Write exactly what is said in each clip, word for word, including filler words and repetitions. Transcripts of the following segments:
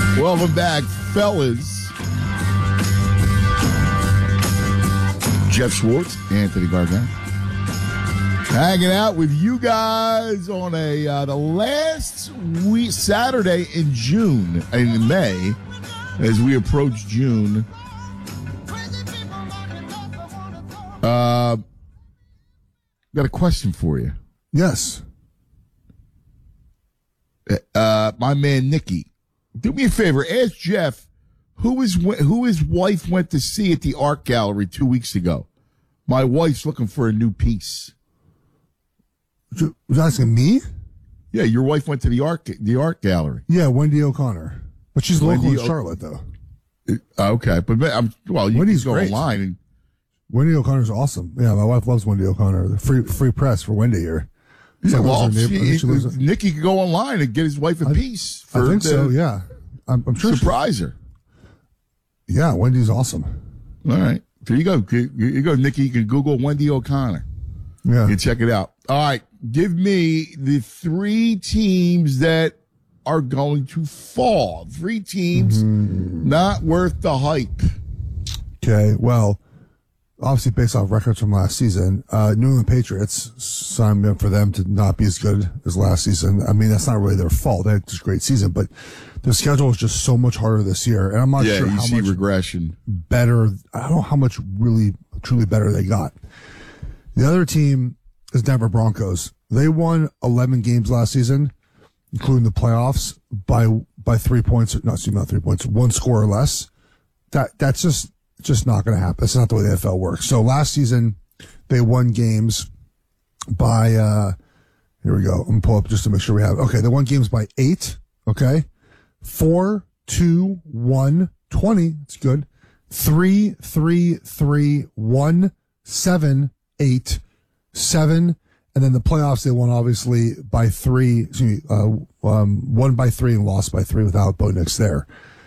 Welcome back, fellas. Jeff Schwartz, Anthony Gargano, hanging out with you guys on a uh, the last week Saturday in June, in May, as we approach June. Uh, got a question for you. Yes. Uh, my man Nicky, do me a favor. Ask Jeff who his who his wife went to see at the art gallery two weeks ago. My wife's looking for a new piece. Was you asking me? Yeah, your wife went to the art the art gallery. Yeah, Wendy O'Connor, but she's local Wendy in Charlotte, though. Uh, okay, but I'm well. You Wendy's can go great. online and Wendy O'Connor's awesome. Yeah, my wife loves Wendy O'Connor. The free free press for Wendy here. yeah, So well, lives in her neighborhood. she, She lives in- Nikki could go online and get his wife a I- piece. I For think the, so. Yeah, I'm, I'm sure. she- Surprise her. yeah, Wendy's awesome. All right, there you go. Here you go, Nikki. You can Google Wendy O'Connor. Yeah. You can check it out. All right, give me the three teams that are going to fall. Three teams Mm-hmm. not worth the hype. Okay. Well, obviously based off records from last season, uh, New England Patriots signed me up for them to not be as good as last season. I mean, that's not really their fault. They had just a great season, but their schedule is just so much harder this year. And I'm not Yeah, sure you how see much regression. better. I don't know how much really, truly better they got. The other team is Denver Broncos. They won eleven games last season, including the playoffs, by by three points. Not excuse me, not three points, one score or less. That that's just just not going to happen. It's not the way the N F L works. So last season they won games by. uh Here we go. I'm gonna pull up just to make sure we have. Okay, they won games by eight. Okay, four, two, one, twenty. That's good. Three, three, three, one, seven, eight, seven, and then the playoffs they won obviously by three. Excuse me, uh, um, won by three and lost by three without Bo Nix there.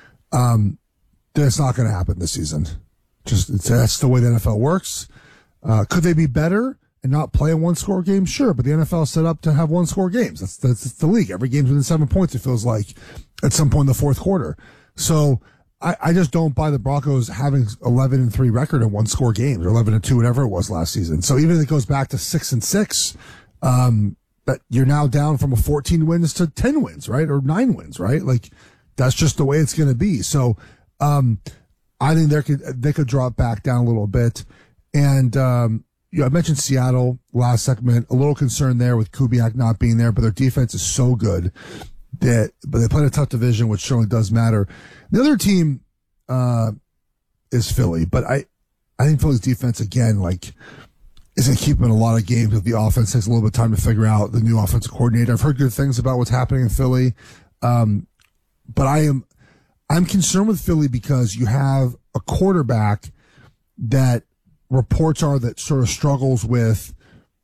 Um, that's not going to happen this season. Just it's, that's the way the N F L works. Uh, could they be better and not play a one-score game? Sure, but the N F L is set up to have one-score games. That's that's, that's the league. Every game's within seven points. It feels like at some point in the fourth quarter. So. I, I just don't buy the Broncos having eleven and three record in one score games or eleven and two, whatever it was last season. So even if it goes back to six and six, um, but you're now down from a fourteen wins to ten wins, right? Or nine wins, right? Like that's just the way it's going to be. So, um, I think they could, they could drop back down a little bit. And, um, you know, I mentioned Seattle last segment, a little concern there with Kubiak not being there, but their defense is so good. That, but they played a tough division, which certainly does matter. The other team uh, is Philly, but I, I think Philly's defense again, like, isn't keeping a lot of games. If the offense takes a little bit of time to figure out the new offensive coordinator, I've heard good things about what's happening in Philly, um, but I am, I'm concerned with Philly because you have a quarterback that reports are that sort of struggles with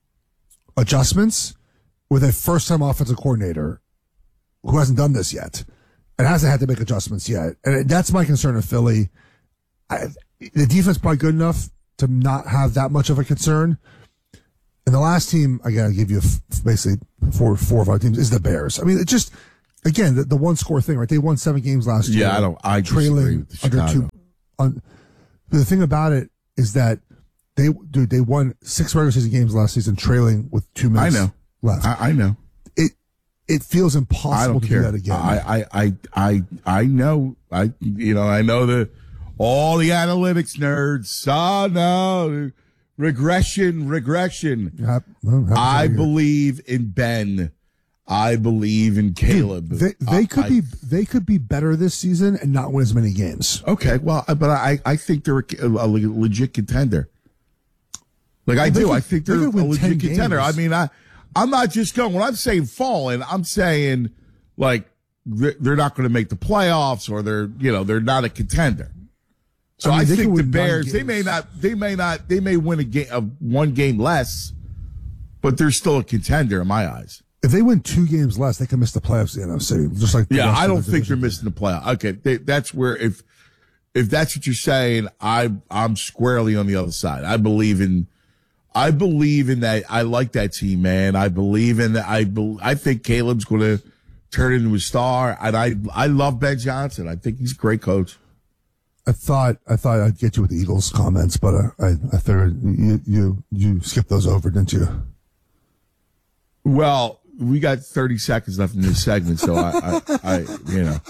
adjustments with a first-time offensive coordinator who hasn't done this yet and hasn't had to make adjustments yet. And that's my concern of Philly. I, the defense is probably good enough to not have that much of a concern. And the last team, I gotta give you f- basically four, four or five teams, is the Bears. I mean, it just, again, the, the one score thing, right? They won seven games last year. Yeah, I don't, I disagree trailing with under Chicago. two. On, the thing about it is that they, dude, they won six regular season games last season, trailing with two minutes I know. left. I, I know. It it feels I impossible don't to care. do that again. I, I, I, I, I know. I, you know, I know the all the analytics nerds. Oh no, regression, regression. Yep. Well, happens I every year. believe in Ben. I believe in Caleb. They they I- could I- be they could be better this season and not win as many games. okay. Well, but I, I think they're a, a legit contender. Like I They do. could- I think they they're a could win ten legit contender. I games. mean, I, I'm not just going, when I'm saying falling, I'm saying like they're they're not going to make the playoffs or they're, you know, they're not a contender. So I I, mean, they think could the win nine Bears, they may games. not, they may not, they may win a game, uh, one game less, but they're still a contender in my eyes. If they win two games less, they can miss the playoffs in the N F C. Just like the Yeah, rest I of don't the think they're division. missing the playoff. Okay, they, that's where if if that's what you're saying, I I'm squarely on the other side. I believe in I believe in that. I like that team, man. I believe in that. I be, I think Caleb's going to turn into a star. And I, I love Ben Johnson. I think he's a great coach. I thought I thought I'd get you with the Eagles comments, but uh, I I figured you you you skipped those over, didn't you? Well, we got thirty seconds left in this segment, so I, I, I you know,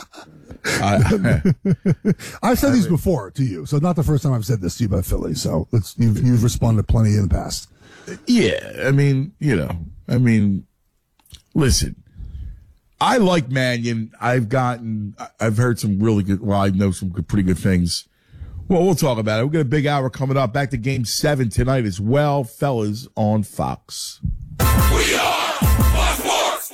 I, I, I've said these before to you, so not the first time I've said this to you about Philly. So it's, you've you've responded plenty in the past. Yeah, I mean, you know, I mean, listen, I like Mannion. I've gotten, I've heard some really good. Well, I know some good, pretty good things. Well, we'll talk about it. We've got a big hour coming up. Back to Game Seven tonight as well, fellas, on Fox. We are Fox Sports.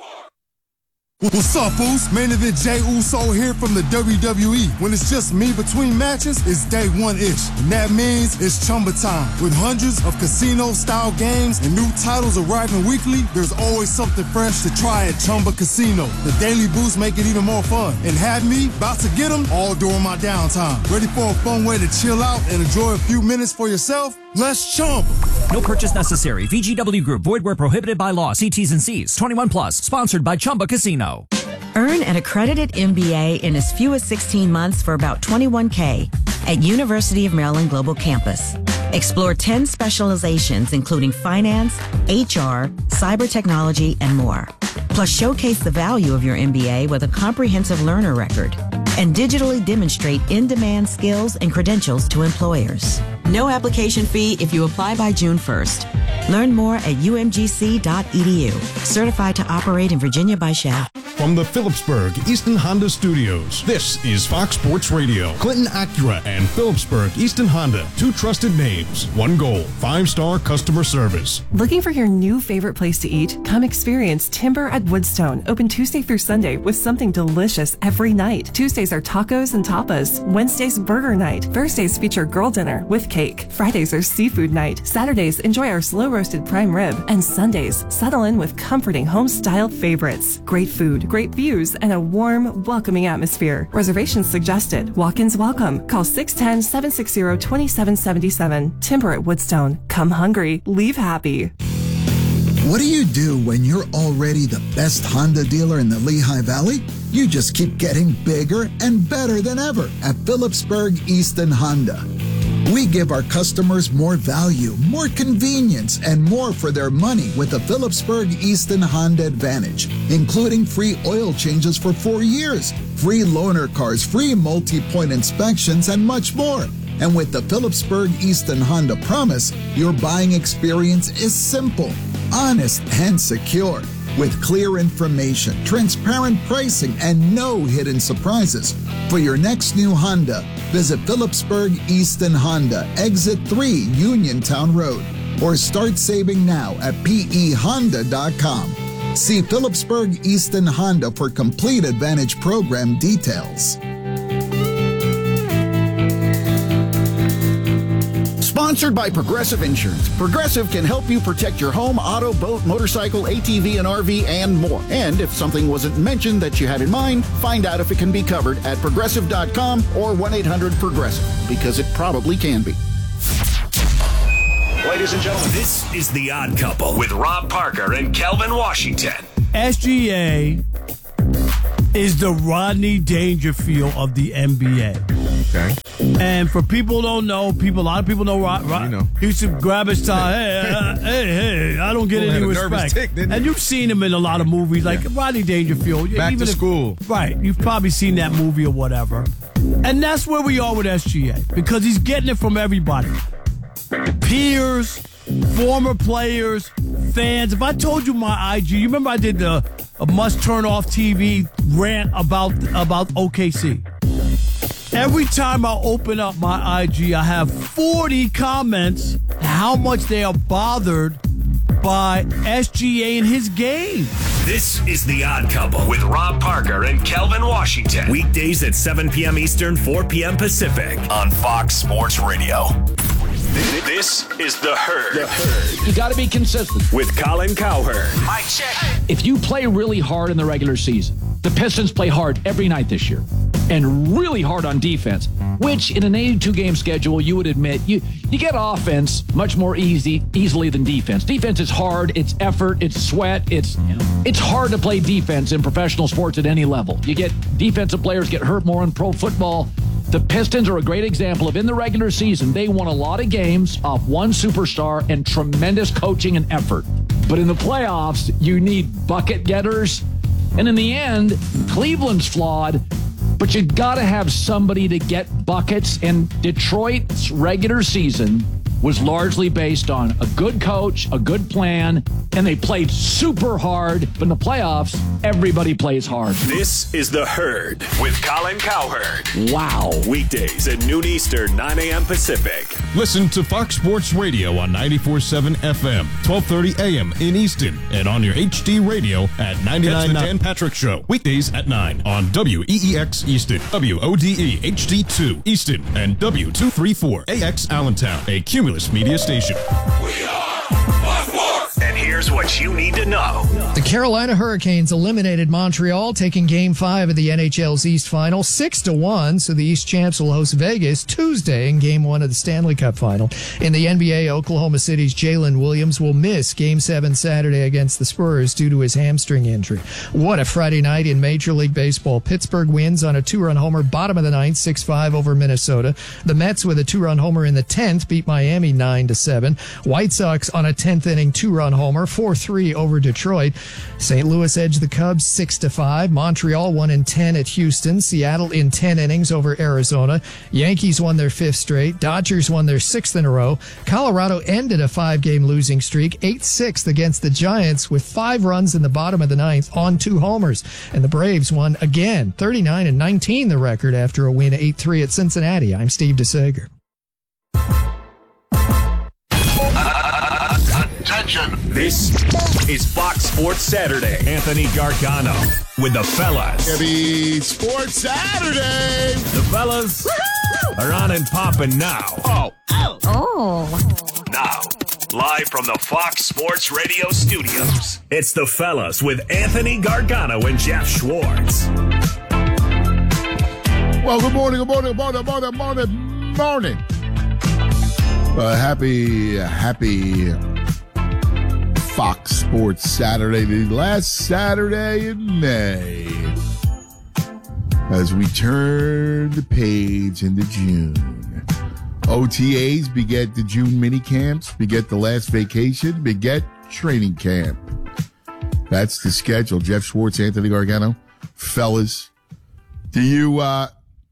What's up, Foos? Main event Jey Uso here from the W W E. When it's just me between matches, it's day one-ish. And that means it's Chumba time. With hundreds of casino-style games and new titles arriving weekly, there's always something fresh to try at Chumba Casino. The daily boosts make it even more fun. And have me about to get them all during my downtime. Ready for a fun way to chill out and enjoy a few minutes for yourself? Let's Chumba. No purchase necessary. V G W Group. Void where prohibited by law. See T's and C's. twenty-one plus. Sponsored by Chumba Casino. Earn an accredited M B A in as few as sixteen months for about twenty-one K at University of Maryland Global Campus. Explore ten specializations including finance, H R, cyber technology, and more. Plus showcase the value of your M B A with a comprehensive learner record and digitally demonstrate in-demand skills and credentials to employers. No application fee if you apply by June first. Learn more at U M G C dot E D U. Certified to operate in Virginia by Shell. From the Phillipsburg Easton Honda Studios, this is Fox Sports Radio. Clinton Acura and Phillipsburg Easton Honda, two trusted names, one goal, five-star customer service. Looking for your new favorite place to eat? Come experience Timber at Woodstone, open Tuesday through Sunday with something delicious every night. Tuesdays are tacos and tapas. Wednesdays, burger night. Thursdays feature girl dinner with cake. Fridays are seafood night. Saturdays, enjoy our slow-roasted prime rib. And Sundays, settle in with comforting home-style favorites. Great food, great views, and a warm, welcoming atmosphere. Reservations suggested. Walk-ins welcome. Call six one zero, seven six zero, two seven seven seven. Timber at Woodstone. Come hungry. Leave happy. What do you do when you're already the best Honda dealer in the Lehigh Valley? You just keep getting bigger and better than ever at Phillipsburg Easton Honda. We give our customers more value, more convenience, and more for their money with the Phillipsburg Easton Honda Advantage, including free oil changes for four years, free loaner cars, free multi-point inspections, and much more. And with the Phillipsburg Easton Honda Promise, your buying experience is simple, honest, and secure. With clear information, transparent pricing, and no hidden surprises. For your next new Honda, visit Phillipsburg Easton Honda, Exit three, Uniontown Road, or start saving now at P E honda dot com. See Phillipsburg Easton Honda for complete Advantage program details. Sponsored by Progressive Insurance. Progressive can help you protect your home, auto, boat, motorcycle, A T V, and R V, and more. And if something wasn't mentioned that you had in mind, find out if it can be covered at progressive dot com or one eight hundred progressive, because it probably can be. Ladies and gentlemen, this is The Odd Couple with Rob Parker and Kelvin Washington. S G A is the Rodney Dangerfield of the N B A. Okay. And for people who don't know, people, a lot of people know Rod. Rod know. He used to grab his tie. Hey, uh, hey, hey! I don't get any respect. Tick, and you've seen him in a lot of movies, like yeah. Rodney Dangerfield. Back even to if, school, right? You've probably seen that movie or whatever. And that's where we are with S G A, because he's getting it from everybody: peers, former players, fans. If I told you my I G, you remember I did the a must turn off T V rant about about O K C. Every time I open up my I G, I have forty comments how much they are bothered by S G A and his game. This is The Odd Couple with Rob Parker and Kelvin Washington. Weekdays at seven p.m. Eastern, four p.m. Pacific on Fox Sports Radio. This is The Herd. The Herd. You got to be consistent. With Colin Cowherd. Mike check. If you play really hard in the regular season, the Pistons play hard every night this year. and really hard on defense, which in an eighty-two game schedule, you would admit you, you get offense much more easy, easily than defense. Defense is hard. It's effort. It's sweat. It's, it's hard to play defense in professional sports at any level. You get defensive players get hurt more in pro football. The Pistons are a great example of in the regular season, they won a lot of games off one superstar and tremendous coaching and effort. But in the playoffs, you need bucket getters. And in the end, Cleveland's flawed, but you got to have somebody to get buckets. And Detroit's regular season was largely based on a good coach, a good plan, and they played super hard. But in the playoffs, everybody plays hard. This is The Herd with Colin Cowherd. Wow. Weekdays at noon Eastern, nine a.m. Pacific. Listen to Fox Sports Radio on ninety-four point seven F M, twelve thirty A M in Easton, and on your H D radio at ninety-nine point nine. The Dan Patrick Show, weekdays at nine on W E E X Easton, W O D E H D two Easton, and W two thirty-four A X Allentown, a Cumulus Media station. We are Fox Sports. And here's what you need to know. The Carolina Hurricanes eliminated Montreal, taking Game Five of the N H L's East Final six to one. So the East champs will host Vegas Tuesday in Game One of the Stanley Cup Final. In the N B A, Oklahoma City's Jalen Williams will miss Game Seven Saturday against the Spurs due to his hamstring injury. What a Friday night in Major League Baseball! Pittsburgh wins on a two-run homer, bottom of the ninth, six five over Minnesota. The Mets with a two-run homer in the tenth beat Miami nine to seven. White Sox on a tenth inning two-run homer, four three over Detroit. Saint Louis edged the Cubs six to five. Montreal won in ten at Houston. Seattle in ten innings over Arizona. Yankees won their fifth straight. Dodgers won their sixth in a row. Colorado ended a five-game losing streak, eight six against the Giants with five runs in the bottom of the ninth on two homers. And the Braves won again, thirty-nine and nineteen the record after a win eight three at Cincinnati. I'm Steve DeSager. Attention. This is Fox Sports Saturday. Anthony Gargano with the fellas. Happy Sports Saturday. The fellas Woo-hoo! Are on and popping now. Oh. Oh. Oh. Now, live from the Fox Sports Radio studios, it's the fellas with Anthony Gargano and Jeff Schwartz. Well, good morning, good morning, good morning, morning, morning, morning. Uh, happy, happy Fox Sports Saturday, the last Saturday in May, as we turn the page into June. O T As beget the June mini camps, beget the last vacation, beget training camp. That's the schedule. Jeff Schwartz, Anthony Gargano. Fellas, do you uh,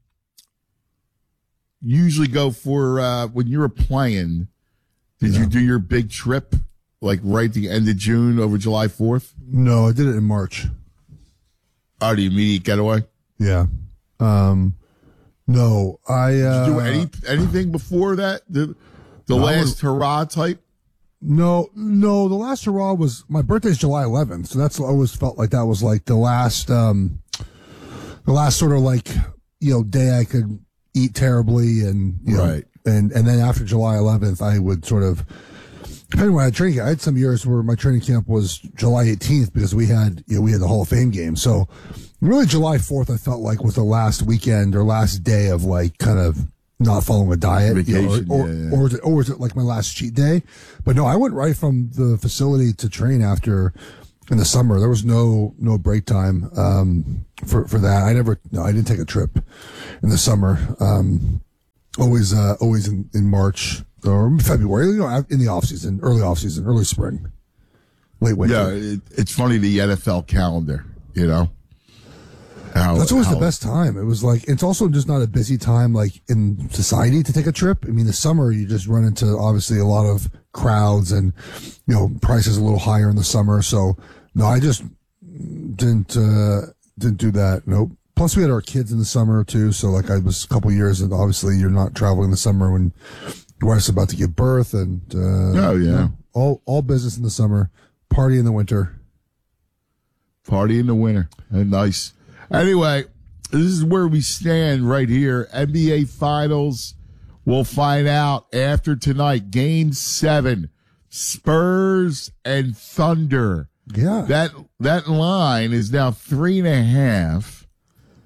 usually go for, uh, when you were playing, did yeah. you do your big trip? Like right at the end of June over July fourth? No, I did it in March. Oh, the immediate getaway? Yeah. Um, no, I... Uh, Did you do any, anything before that? The, the no, last was, hurrah type? No, no, the last hurrah was... My birthday's July eleventh, so that's I always felt like that was like the last... Um, the last sort of like, you know, day I could eat terribly and... You know, right. And, and then after July eleventh, I would sort of... Depending on when I had training camp, I had some years where my training camp was July eighteenth because we had, you know, we had the Hall of Fame game. So really July fourth, I felt like was the last weekend or last day of like kind of not following a diet. Vacation, you know, or, yeah, yeah. or, or, was it, or was it like my last cheat day? But no, I went right from the facility to train after in the summer. There was no, no break time, um, for, for that. I never, no, I didn't take a trip in the summer. Um, always, uh, always in, in March. Or February, you know, in the off season, early off season, early spring, late winter. Yeah, it, it's funny the N F L calendar, you know. How, That's always how, the best time. It was like it's also just not a busy time, like in society, to take a trip. I mean, the summer you just run into obviously a lot of crowds, and you know, prices a little higher in the summer. So no, I just didn't uh, didn't do that. Nope. Plus, we had our kids in the summer too. So like I was a couple years, and obviously you're not traveling in the summer when your wife's about to give birth, and uh, oh yeah, you know, all all business in the summer, party in the winter, party in the winter. And nice. Anyway, this is where we stand right here. N B A Finals. We'll find out after tonight. Game seven, Spurs and Thunder. Yeah, that that line is now three and a half.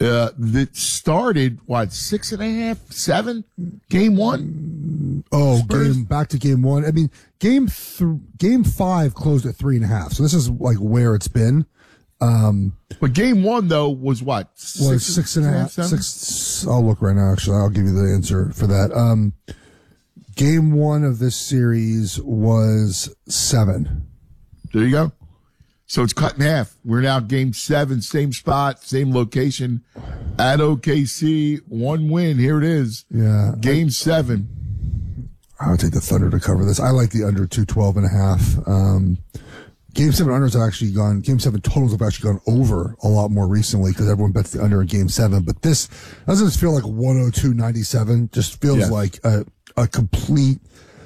uh, that started, what, six and a half, seven? Game one? Oh, Spurs? game back to game one. I mean, game th- game five closed at three and a half. So this is like where it's been. Um, but game one though was what? Was six, six and a half. seven? Six. I'll look right now. Actually, I'll give you the answer for that. Um, game one of this series was seven. There you go. So it's cut in half. We're now game seven, same spot, same location at O K C. One win. Here it is. Yeah. Game seven. I would take the Thunder to cover this. I like the under two twelve and a half. Um, game seven unders have actually gone, game seven totals have actually gone over a lot more recently because everyone bets the under in game seven. But this doesn't feel like one oh two ninety-seven. Just feels Yes. like a, a complete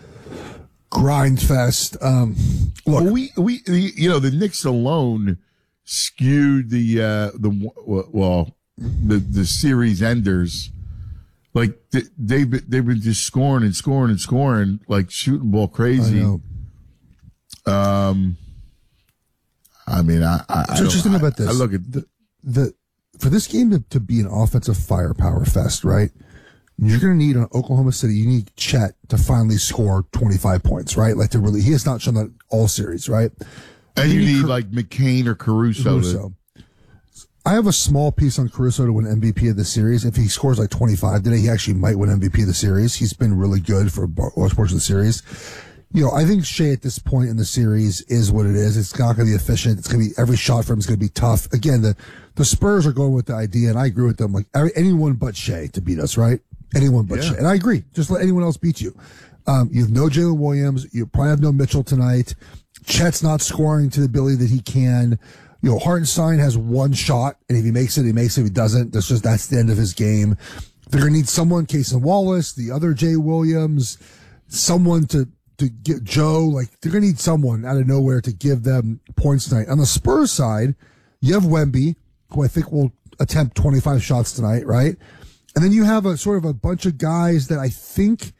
grind fest. Um, look, well, we, we, the, you know, the Knicks alone skewed the, uh, the, well, the, the series enders. Like, they've been, they've been just scoring and scoring and scoring, like shooting ball crazy. I know. Um, I mean, I, I, so I just think about this. I look at the, the, for this game to, to be an offensive firepower fest, right? You're going to need on Oklahoma City, you need Chet to finally score twenty-five points, right? Like to really, he has not shown that all series, right? And you, you need, need Car- like McCain or Caruso. Caruso. I have a small piece on Caruso to win M V P of the series. If he scores like twenty-five today, he actually might win M V P of the series. He's been really good for a large portion of the series. You know, I think Shea at this point in the series is what it is. It's not going to be efficient. It's going to be, every shot for him is going to be tough. Again, the, the Spurs are going with the idea, and I agree with them, like every, anyone but Shea to beat us, right? Anyone but Yeah. Shea. And I agree. Just let anyone else beat you. Um, you have no Jalen Williams. You probably have no Mitchell tonight. Chet's not scoring to the ability that he can. You know, Hartenstein has one shot, and if he makes it, he makes it. If he doesn't, that's just, that's the end of his game. They're going to need someone, Cason Wallace, the other Jay Williams, someone to, to get Joe. Like, they're going to need someone out of nowhere to give them points tonight. On the Spurs side, you have Wemby, who I think will attempt twenty-five shots tonight, right? And then you have a sort of a bunch of guys that I think,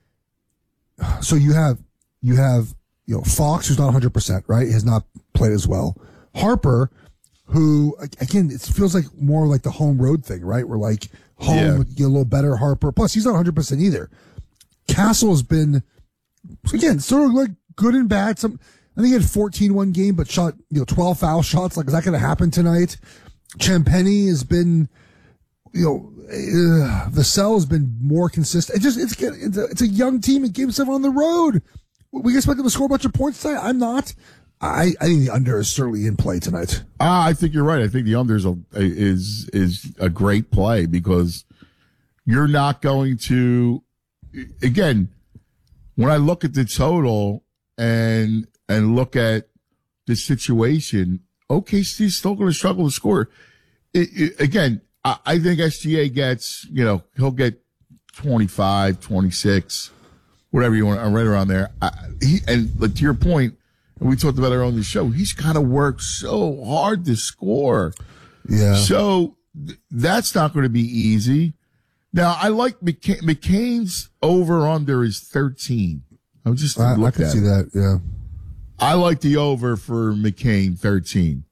so you have, you have, you know, Fox, who's not one hundred percent, right? He has not played as well. Harper, who, again, it feels like more like the home road thing, right? We're like, home, Yeah. get a little better. Harper. Plus, he's not one hundred percent either. Castle has been, again, sort of like good and bad. Some, I think he had fourteen one game, but shot, you know, twelve foul shots. Like, is that going to happen tonight? Champagny has been, you know, uh, Vassell has been more consistent. It just, it's, it's a, it's a young team in game seven on the road. We expect them to score a bunch of points tonight. I'm not. I, I think the under is certainly in play tonight. Ah, I think you're right. I think the under is a, is is a great play because you're not going to. Again, when I look at the total and and look at the situation, O K C is still going to struggle to score. It, it, again, I, I think S G A gets, you know, he'll get twenty-five, twenty-six, whatever you want, right around there. I, he, and like, to your point, and we talked about it on the show, he's got to work so hard to score. Yeah. So th- that's not going to be easy. Now, I like McCain, McCain's over under is thirteen. I was just I, I look can at see it. that. Yeah. I like the over for McCain, thirteen.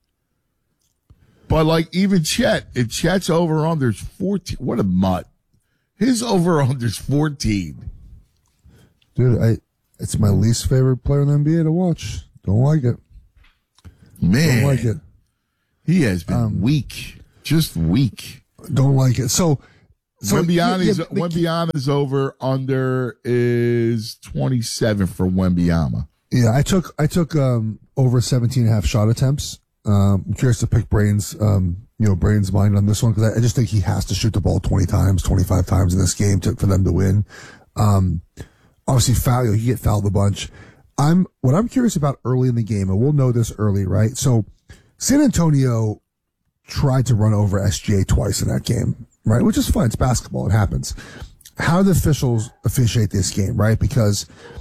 But like even Chet, if Chet's over under's fourteen, what a mutt. His over under's fourteen. Dude, I, it's my least favorite player in the N B A to watch. Don't like it. Man. Don't like it. He has been Um, weak. Just weak. Don't like it. So, so Wembyama's, yeah, yeah, Wembyama's over under is twenty-seven for Wembyama. Yeah, I took I took um, over seventeen and a half shot attempts. Um, I'm curious to pick Brain's um, you know Brain's mind on this one because I, I just think he has to shoot the ball twenty times, twenty-five times in this game to, for them to win. Um, obviously, foul you know, he get fouled a bunch. I'm what I'm curious about early in the game, and we'll know this early, right? So, San Antonio tried to run over S G A twice in that game, right? Which is fine. It's basketball. It happens. How do the officials officiate this game, right? Because